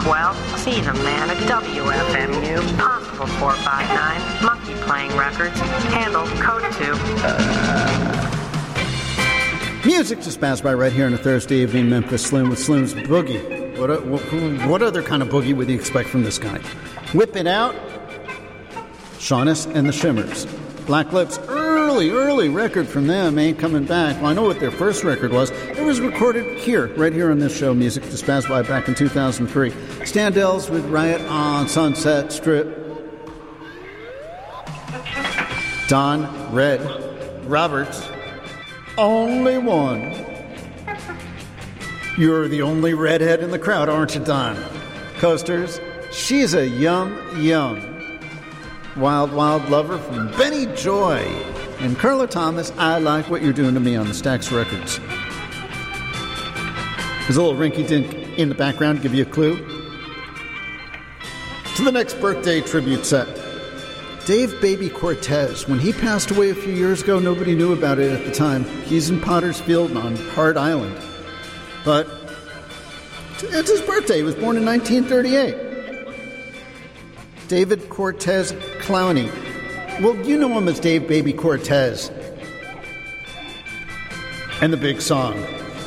Well, see the man at WFMU, Possible 459, Monkey Playing Records, Handle Code 2. Music just passed by right here on a Thursday evening. Memphis Slim with Slim's Boogie. What other kind of boogie would you expect from this guy? Whip It Out, Shaughnessy and the Shimmers. Black Lips, early record from them, Ain't Coming Back. Well, I know what their first record was. It was recorded here, right here on this show, Music Just Passed By, back in 2003. Standells with Riot on Sunset Strip. Don Red Roberts, Only One. You're the only redhead in the crowd, aren't you, Don? Coasters, She's a Young Wild Lover from Benny Joy. And Carla Thomas, I Like What You're Doing to Me on the Stax Records. There's a little rinky-dink in the background to give you a clue to the next birthday tribute set. Dave Baby Cortez, when he passed away a few years ago, nobody knew about it at the time. He's in Potter's Field on Hard Island. But it's his birthday. He was born in 1938. David Cortez Clowney. Well, you know him as Dave Baby Cortez. And the big song,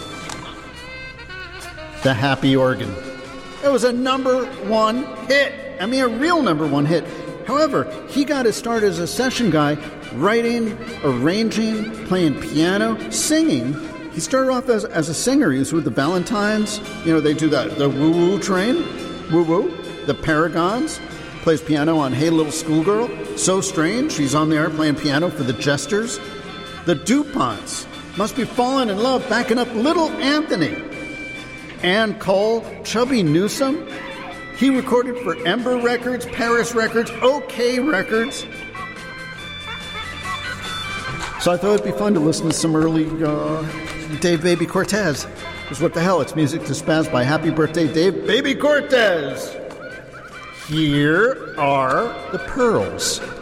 The Happy Organ. It was a number one hit. I mean, a real number one hit. However, he got his start as a session guy, writing, arranging, playing piano, singing. He started off as a singer. He was with the Valentines. You know, they do that. The Woo Woo Train. Woo Woo. The Paragons. Plays piano on Hey Little Schoolgirl. So Strange. He's on there playing piano for the Jesters. The DuPonts. Must Be Falling in Love, backing up Little Anthony. Ann Cole. Chubby Newsom. He recorded for Ember Records, Paris Records, OK Records. So I thought it'd be fun to listen to some early Dave Baby Cortez. Because what the hell, it's music to spaz by Happy Birthday Dave Baby Cortez. Here are the Pearls.